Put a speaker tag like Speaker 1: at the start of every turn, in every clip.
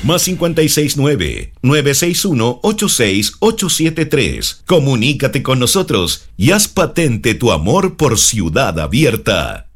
Speaker 1: Más 569-961-86873. Comunícate con nosotros y haz patente tu amor por Ciudad Abierta.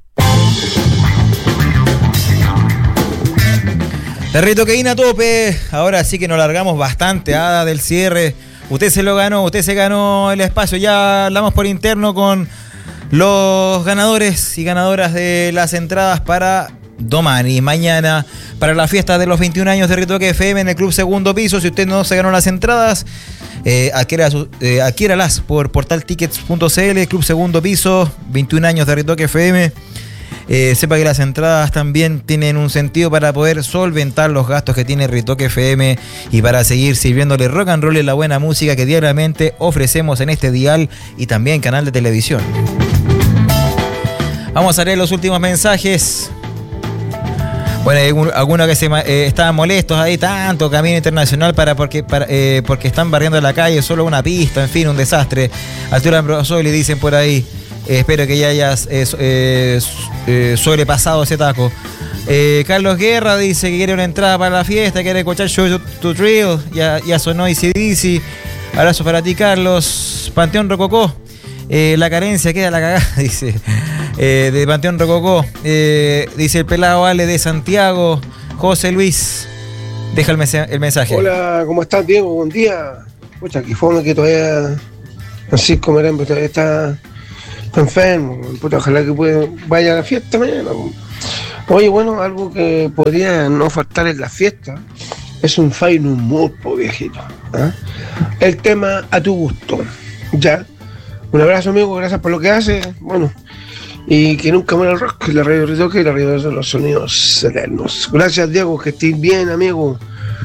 Speaker 2: La ritoqueína a tope. Ahora sí que nos largamos bastante del cierre. Usted se lo ganó, usted se ganó el espacio. Ya hablamos por interno con los ganadores y ganadoras de las entradas para Domani, mañana, para la fiesta de los 21 años de Ritoque FM en el Club Segundo Piso. Si usted no se ganó las entradas, adquiéralas por portaltickets.cl, Club Segundo Piso, 21 años de Ritoque FM. Sepa que las entradas también tienen un sentido para poder solventar los gastos que tiene Ritoque FM y para seguir sirviéndole rock and roll y la buena música que diariamente ofrecemos en este dial y también canal de televisión. Vamos a leer los últimos mensajes. Bueno, hay algunos que estaban molestos ahí, tanto Camino Internacional porque están barriendo la calle, solo una pista, en fin, un desastre. Arturo Ambrosoli dicen por ahí. Espero que ya hayas sobrepasado ese taco. Carlos Guerra dice que quiere una entrada para la fiesta, quiere escuchar Show to Thrill. Ya sonó AC/DC. Abrazo para ti, Carlos. Panteón Rococó. La carencia queda la cagada, dice. De Panteón Rococó. Dice el pelado Ale de Santiago. José Luis. Deja el mensaje.
Speaker 3: Hola, ¿cómo estás, Diego? Buen día. Pucha, aquí fome que todavía Francisco Merembe todavía está enfermo. Puta, ojalá que vaya a la fiesta mañana. Oye, bueno, algo que podría no faltar en la fiesta es un Final Mood, viejito. ¿Eh? El tema a tu gusto. Ya. Un abrazo, amigo, gracias por lo que hace. Bueno, y que nunca muera el rock, la radio Ritoque y la radio de los sonidos eternos. Gracias, Diego, que estés bien, amigo.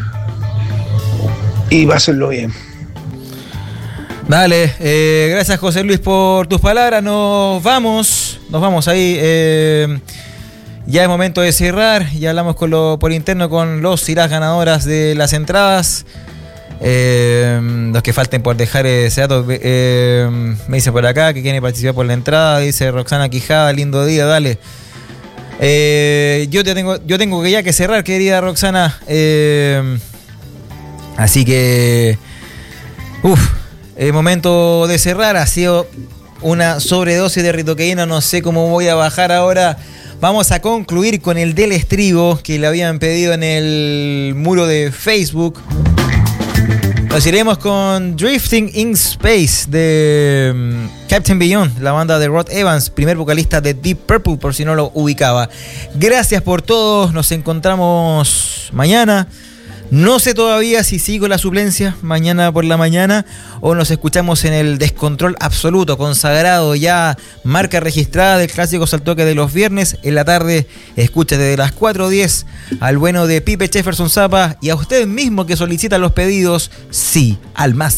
Speaker 3: Y pásenlo bien.
Speaker 2: Dale, gracias José Luis por tus palabras. Nos vamos ahí. Ya es momento de cerrar. Ya hablamos por interno con los y las ganadoras de las entradas. Los que falten por dejar ese dato, me dice por acá que quiere participar por la entrada. Dice Roxana Quijada, lindo día, dale. Yo tengo que ya que cerrar, querida Roxana. Así que momento de cerrar. Ha sido una sobredosis de ritoqueína. No sé cómo voy a bajar ahora. Vamos a concluir con el del estribo que le habían pedido en el muro de Facebook. Nos iremos con Drifting in Space de Captain Beyond, la banda de Rod Evans, primer vocalista de Deep Purple, por si no lo ubicaba. Gracias por todo. Nos encontramos mañana. No sé todavía si sigo la suplencia mañana por la mañana o nos escuchamos en el descontrol absoluto, consagrado ya, marca registrada del clásico Saltoque de los viernes. En la tarde escucha desde las 4:10 al bueno de Pipe Jefferson Zapa y a usted mismo que solicita los pedidos, sí, al más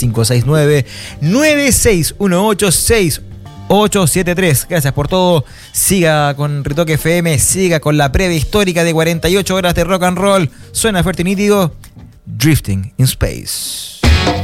Speaker 2: 569-9618-6873. Gracias por todo. Siga con Ritoque FM, siga con la previa histórica de 48 horas de rock and roll. Suena fuerte y nítido. Drifting in Space.